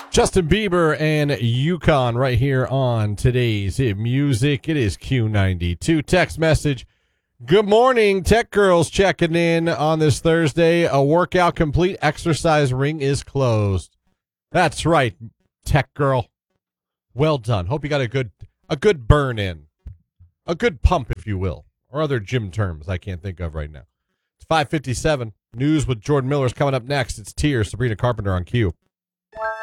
Justin Bieber and Yukon right here on today's Hit Music. It is Q92. Text message. Good morning, Tech Girls checking in on this Thursday. A workout complete. Exercise ring is closed. That's right, Tech Girl. Well done. Hope you got a good burn in. A good pump, if you will. Or other gym terms I can't think of right now. It's 5:57. News with Jordan Miller is coming up next. It's Tears, Sabrina Carpenter on Q.